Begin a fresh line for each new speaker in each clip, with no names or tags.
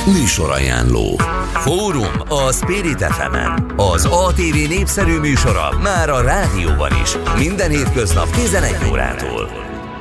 Műsorajánló. Fórum a Spirit FM-en. Az ATV népszerű műsora már a rádióban is. Minden hétköznap 11 órától.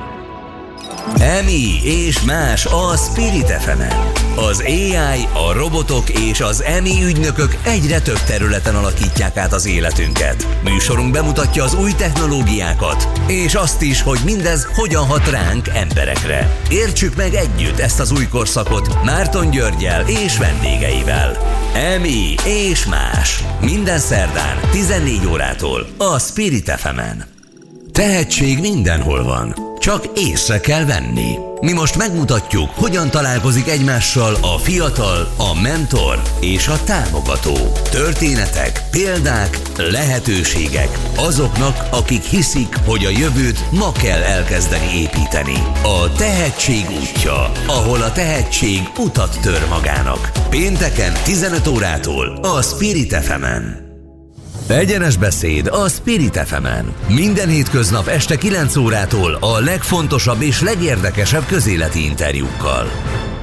EMI és más a Spirit FM-en. Az AI, a robotok és az EMI ügynökök egyre több területen alakítják át az életünket. Műsorunk bemutatja az új technológiákat, és azt is, hogy mindez hogyan hat ránk, emberekre. Értsük meg együtt ezt az új korszakot Márton Györggyel és vendégeivel. EMI és más. Minden szerdán 14 órától a Spirit FM-en. Tehetség mindenhol van, csak észre kell venni. Mi most megmutatjuk, hogyan találkozik egymással a fiatal, a mentor és a támogató. Történetek, példák, lehetőségek azoknak, akik hiszik, hogy a jövőt ma kell elkezdeni építeni. A tehetség útja, ahol a tehetség utat tör magának. Pénteken 15 órától a Spirit FM-en. Egyenes beszéd a Spirit FM-en. Minden hétköznap este 9 órától a legfontosabb és legérdekesebb közéleti interjúkkal.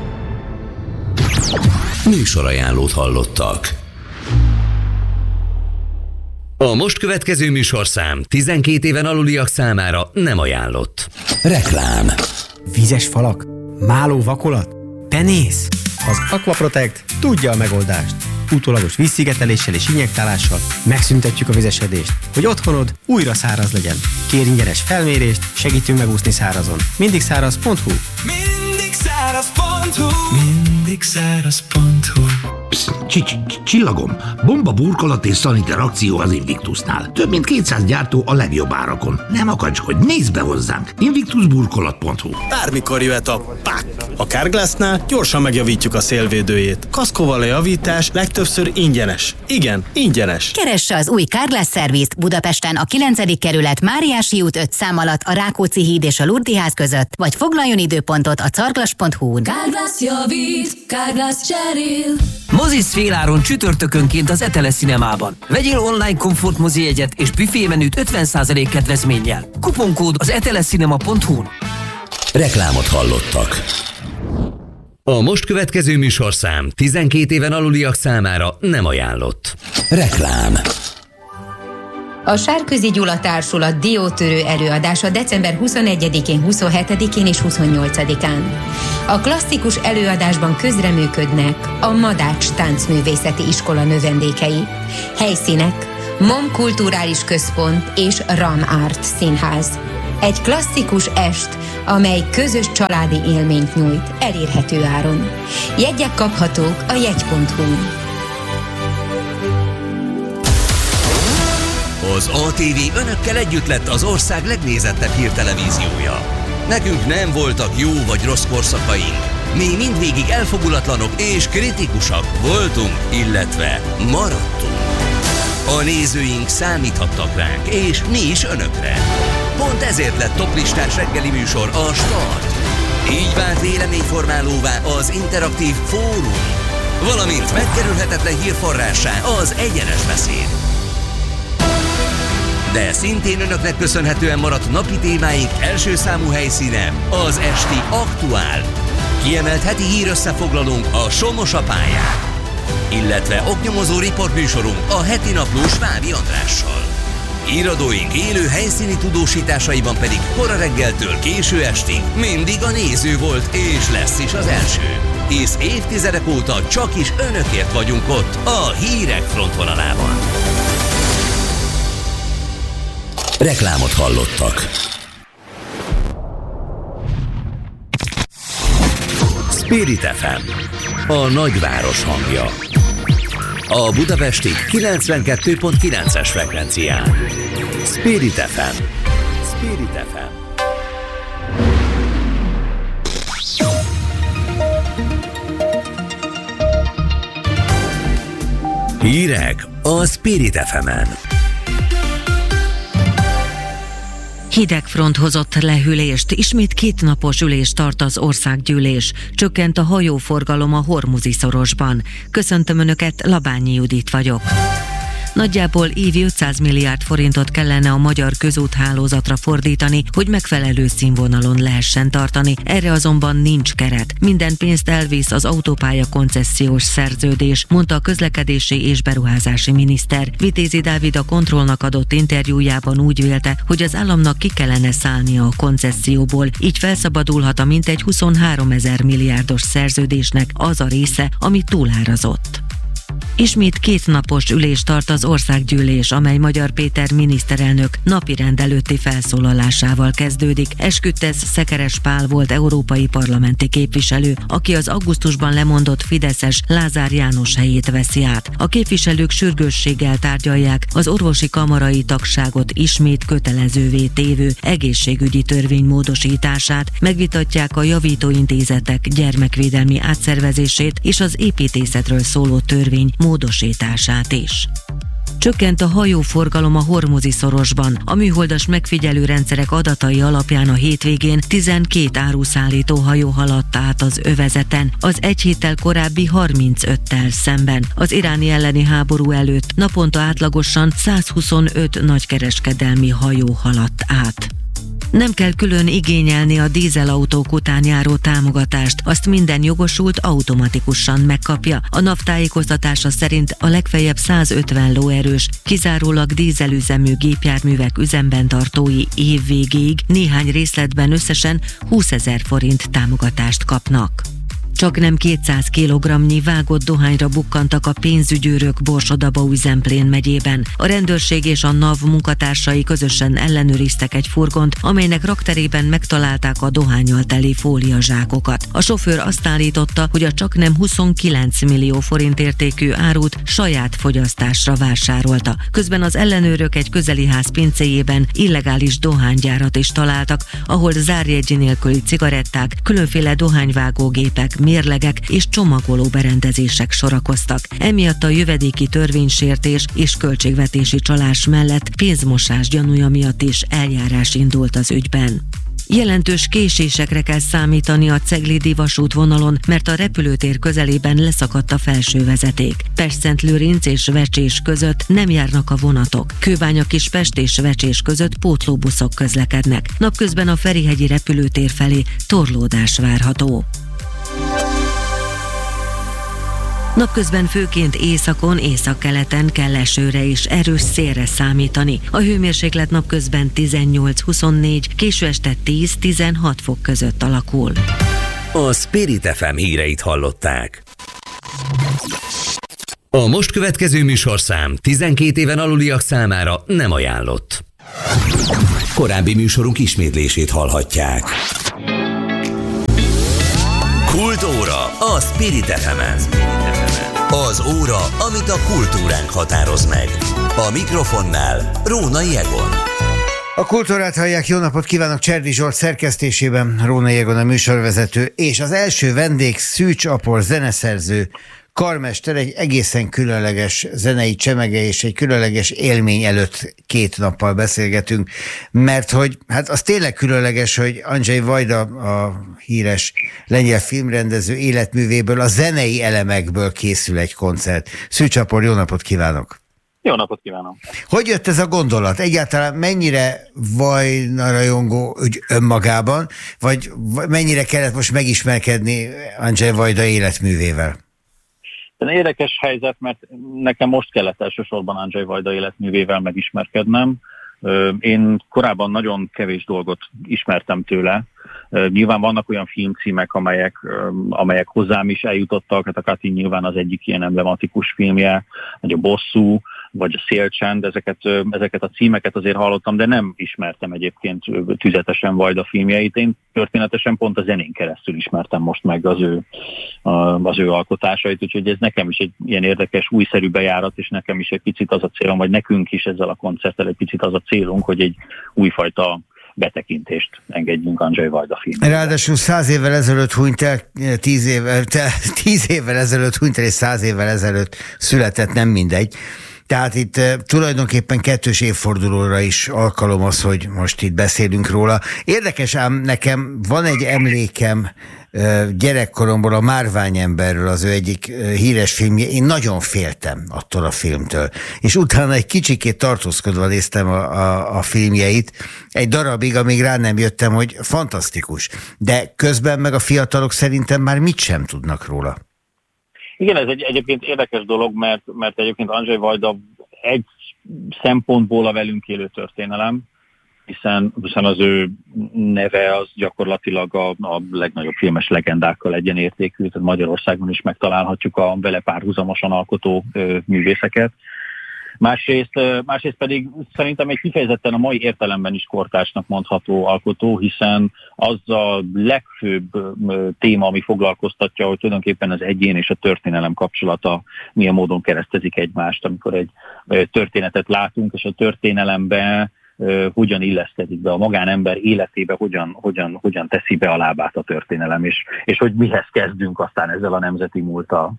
Műsorajánlót hallottak. A most következő műsorszám 12 éven aluliak számára nem ajánlott. Reklám.
Vízes falak? Máló vakolat? Penész? Az Aquaprotect tudja a megoldást. Utólagos vízszigeteléssel és injektálással megszüntetjük a vizesedést, hogy otthonod újra száraz legyen. Kérj ingyenes felmérést, segítünk megúszni szárazon. Mindigszáraz.hu.
Mindigszáraz.hu. Mindigszáraz.hu.
Csillagom, bomba burkolat és szaniter akció az Invictusnál. Több mint 200 gyártó a legjobb árakon. Nem akacskodj, nézd be hozzánk! Invictusburkolat.hu.
Bármikor jöhet a PAK! A Carglassnál gyorsan megjavítjuk a szélvédőjét. Kaszkóval a javítás legtöbbször ingyenes. Igen, ingyenes.
Keresse az új Carglass szervizt Budapesten a 9. kerület Máriási út 5 szám alatt a Rákóczi híd és a Lurdi ház között, vagy foglaljon időpontot a carglass.hu-n.
Carglass javít, Carglass cserél.
Mozisz féláron csütörtökönként az Etele Cinemában. Vegyél online komfort mozijegyet és büfémenüt 50% kedvezménnyel. Kuponkód az etelecinema.hu-n.
Reklámot hallottak. A most következő műsorszám 12 éven aluliak számára nem ajánlott. Reklám.
A Sárközi Gyula Társulat diótörő előadása december 21-én, 27-én és 28-án. A klasszikus előadásban közreműködnek a Madács Táncművészeti Iskola növendékei. Helyszínek: MOM Kulturális Központ és RAM Art Színház. Egy klasszikus est, amely közös családi élményt nyújt elérhető áron. Jegyek kaphatók a jegy.hu-n.
Az ATV önökkel együtt lett az ország legnézettebb hírtelevíziója. Nekünk nem voltak jó vagy rossz korszakaink. Mi mindvégig elfogulatlanok és kritikusak voltunk, illetve maradtunk. A nézőink számíthattak ránk, és mi is önökre. Pont ezért lett toplistás reggeli műsor a Start. Így vált véleményformálóvá az interaktív Fórum, valamint megkerülhetetlen hírforrássá az Egyenes beszéd. De szintén önöknek köszönhetően maradt napi témáink első számú helyszíne az esti Aktuál. Kiemelt heti hírösszefoglalónk a Somos a pályán, illetve oknyomozó riportműsorunk a heti napló Svábi Andrással. Híradóink élő helyszíni tudósításaiban pedig kora reggeltől késő estig mindig a néző volt és lesz is az első. És évtizedek óta csak is önökért vagyunk ott a hírek frontvonalában. Reklámot hallottak. Spirit FM, a nagyváros hangja. A budapesti 92.9-es frekvencián. Spirit FM. Spirit FM. Hírek a Spirit FM-en.
Hidegfront hozott lehűlést, ismét 2 napos ülést tart az országgyűlés. Csökkent a hajóforgalom a Hormuzi szorosban. Köszöntöm Önöket, Labányi Judit vagyok. Nagyjából évi 500 milliárd forintot kellene a magyar közúthálózatra fordítani, hogy megfelelő színvonalon lehessen tartani. Erre azonban nincs keret. Minden pénzt elvisz az autópálya koncesziós szerződés, mondta a közlekedési és beruházási miniszter. Vitézi Dávid a Kontrollnak adott interjújában úgy vélte, hogy az államnak ki kellene szállnia a koncesszióból, így felszabadulhat a mintegy 23 000 milliárdos szerződésnek az a része, ami túlárazott. Ismét 2 napos ülést tart az országgyűlés, amely Magyar Péter miniszterelnök napirend előtti felszólalásával kezdődik. Esküdtesz Szekeres Pál volt európai parlamenti képviselő, aki az augusztusban lemondott fideszes Lázár János helyét veszi át. A képviselők sürgősséggel tárgyalják az orvosi kamarai tagságot ismét kötelezővé tévő egészségügyi törvény módosítását, megvitatják a javítóintézetek gyermekvédelmi átszervezését és az építészetről szóló törvény módosítását is. Csökkent a hajóforgalom a Hormuzi szorosban. A műholdas megfigyelő rendszerek adatai alapján a hétvégén 12 áruszállító hajó haladt át az övezeten, az egy héttel korábbi 35-tel szemben. Az iráni elleni háború előtt naponta átlagosan 125 nagykereskedelmi hajó haladt át. Nem kell külön igényelni a dízelautók után járó támogatást, azt minden jogosult automatikusan megkapja. A NAV tájékoztatása szerint a legfeljebb 150 lóerős, kizárólag dízelüzemű gépjárművek üzemben tartói év végéig néhány részletben összesen 20 000 forint támogatást kapnak. Csaknem 200 kg-nyi vágott dohányra bukkantak a pénzügyőrök Borsod-Abaúj-Zemplén megyében. A rendőrség és a NAV munkatársai közösen ellenőriztek egy furgont, amelynek rakterében megtalálták a dohánnyal teli fóliazsákokat. A sofőr azt állította, hogy a csaknem 29 millió forint értékű árut saját fogyasztásra vásárolta. Közben az ellenőrök egy közeli ház pincéjében illegális dohánygyárat is találtak, ahol zárjegy nélküli cigaretták, különféle dohányvágógépek, mérlegek és csomagoló berendezések sorakoztak. Emiatt a jövedéki törvénysértés és költségvetési csalás mellett pénzmosás gyanúja miatt is eljárás indult az ügyben. Jelentős késésekre kell számítani a ceglidi vasútvonalon, mert a repülőtér közelében leszakadt a felsővezeték. Pest-Szentlőrinc és Vecsés között nem járnak a vonatok. Kőbánya-Kispest és Vecsés között pótlóbuszok közlekednek. Napközben a Ferihegyi repülőtér felé torlódás várható. Napközben főként északon, északkeleten kell esőre és erős szélre számítani. A hőmérséklet napközben 18-24, késő este 10-16 fok között alakul.
A Spirit FM híreit hallották. A most következő műsorszám 12 éven aluliak számára nem ajánlott. Korábbi műsorunk ismétlését hallhatják. Kultúra a Spirit FM-en. Az óra, amit a kultúránk határoz meg. A mikrofonnál Rónai Egon.
A kultúrát hallják, jó napot kívánok, Cserdi Zsolt szerkesztésében, Rónai Egon a műsorvezető, és az első vendég Szűcs Apor zeneszerző, karmester, egy egészen különleges zenei csemege és egy különleges élmény előtt 2 nappal beszélgetünk, mert hogy hát az tényleg különleges, hogy Andrzej Wajda, a híres lengyel filmrendező életművéből, a zenei elemekből készül egy koncert. Szűcs Apor, jó napot kívánok!
Jó napot kívánok!
Hogy jött ez a gondolat? Egyáltalán mennyire Wajda rajongó ügy önmagában, vagy mennyire kellett most megismerkedni Andrzej Wajda életművével?
Ez érdekes helyzet, mert nekem most kellett elsősorban Andrzej Wajda életművével megismerkednem. Én korábban nagyon kevés dolgot ismertem tőle. Nyilván vannak olyan filmcímek, amelyek hozzám is eljutottak, hát a Kati nyilván az egyik ilyen emblematikus filmje, vagy a Bosszú, vagy a Szélcsend, ezeket a címeket azért hallottam, de nem ismertem egyébként tüzetesen Wajda filmjeit. Én történetesen pont a zenén keresztül ismertem most meg az ő alkotásait, úgyhogy ez nekem is egy ilyen érdekes, újszerű bejárat, és nekem is egy picit az a célom, vagy nekünk is ezzel a koncerttel egy picit az a célunk, hogy egy újfajta betekintést engedjünk Andrzej Wajda filmjében.
Ráadásul 100 évvel ezelőtt hunyt el, 10 évvel ezelőtt hunyt el, és 100 évvel ezelőtt született, nem mindegy. Tehát itt tulajdonképpen 2. évfordulóra is alkalom az, hogy most itt beszélünk róla. Érdekes ám, nekem van egy emlékem gyerekkoromból a Márványemberről, az ő egyik híres filmje. Én nagyon féltem attól a filmtől. És utána egy kicsikét tartózkodva néztem a filmjeit, egy darabig, amíg rá nem jöttem, hogy fantasztikus. De közben meg a fiatalok szerintem már mit sem tudnak róla.
Igen, ez egyébként érdekes dolog, mert egyébként Andrzej Vajda egy szempontból a velünk élő történelem, hiszen az ő neve az gyakorlatilag a legnagyobb filmes legendákkal egyenértékű, tehát Magyarországon is megtalálhatjuk a vele párhuzamosan alkotó művészeket. Másrészt pedig szerintem egy kifejezetten a mai értelemben is kortársnak mondható alkotó, hiszen az a legfőbb téma, ami foglalkoztatja, hogy tulajdonképpen az egyén és a történelem kapcsolata milyen módon keresztezik egymást, amikor egy történetet látunk, és a történelemben hogyan illeszkedik be a magánember életébe, hogyan teszi be a lábát a történelem, és hogy mihez kezdünk aztán ezzel a nemzeti múlttal.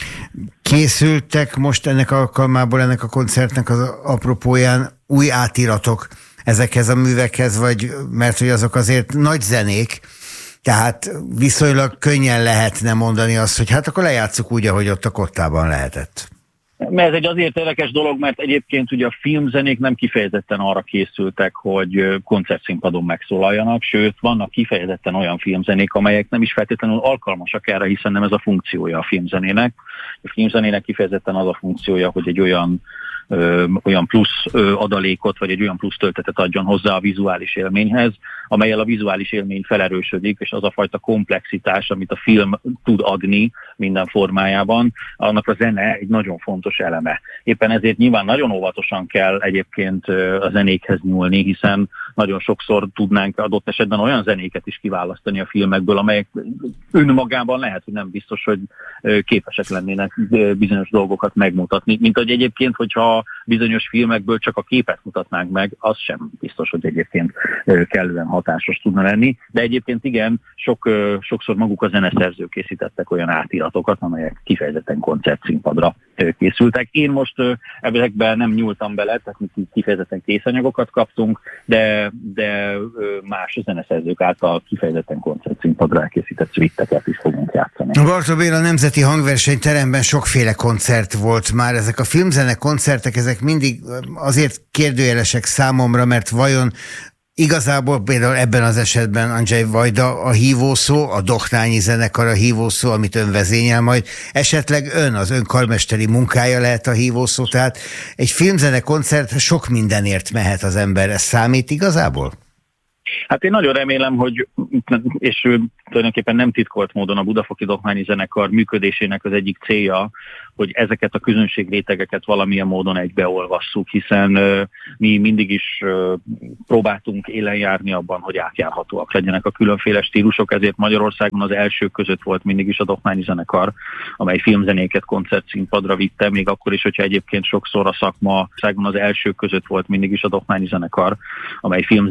Készültek most ennek alkalmából, ennek a koncertnek az apropóján új átiratok ezekhez a művekhez, vagy mert hogy azok azért nagy zenék, tehát viszonylag könnyen lehetne mondani azt, hogy hát akkor lejátsszuk úgy, ahogy ott a Kottában lehetett.
Mert ez egy azért érdekes dolog, mert egyébként ugye a filmzenék nem kifejezetten arra készültek, hogy koncertszínpadon megszólaljanak, sőt, vannak kifejezetten olyan filmzenék, amelyek nem is feltétlenül alkalmasak erre, hiszen nem ez a funkciója a filmzenének. A filmzenének kifejezetten az a funkciója, hogy egy olyan plusz adalékot, vagy egy olyan plusz töltetet adjon hozzá a vizuális élményhez, amellyel a vizuális élmény felerősödik, és az a fajta komplexitás, amit a film tud adni minden formájában, annak a zene egy nagyon fontos eleme. Éppen ezért nyilván nagyon óvatosan kell egyébként a zenékhez nyúlni, hiszen nagyon sokszor tudnánk adott esetben olyan zenéket is kiválasztani a filmekből, amelyek önmagában lehet, hogy nem biztos, hogy képesek lennének bizonyos dolgokat megmutatni. Mint hogy egyébként, hogyha bizonyos filmekből csak a képet mutatnánk meg, az sem biztos, hogy egyébként kellően hatásos tudna lenni. De egyébként igen, sokszor maguk a zeneszerzők készítettek olyan átiratokat, amelyek kifejezetten koncertszínpadra készültek. Én most ezekben nem nyúltam bele, tehát mi kifejezetten készanyagokat kaptunk, de más zeneszerzők által kifejezetten koncertszínpadra elkészített szvitteket is fogunk játszani.
A Bartók Béla Nemzeti Hangversenyteremben sokféle koncert volt már. Ezek a filmzene koncertek, ezek mindig azért kérdőjelesek számomra, mert vajon igazából például ebben az esetben Andrzej Vajda a hívószó, a Dohnányi zenekar a hívószó, amit ön vezényel majd, esetleg az ön karmesteri munkája lehet a hívószó, tehát egy filmzene koncert sok mindenért mehet az ember, ez számít igazából?
Hát én nagyon remélem, hogy, és tulajdonképpen nem titkolt módon a Budafoki Dohnányi Zenekar működésének az egyik célja, hogy ezeket a közönségrétegeket valamilyen módon egybeolvasszuk, hiszen mi mindig is próbáltunk élen járni abban, hogy átjárhatóak legyenek a különféle stílusok, ezért Magyarországon az elsők között volt mindig is a Dohnányi Zenekar, amely filmzenéket koncertszínpadra vitte, még akkor is, hogyha egyébként sokszor a szakma az elsők között volt mindig is a Dohnányi Zenekar, amely filmzenéket